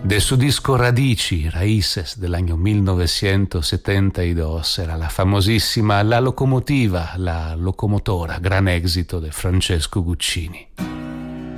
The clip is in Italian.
De su disco Radici, Raíces, dell'anno 1972, era la famosissima La locomotiva, la locomotora, gran esito di Francesco Guccini.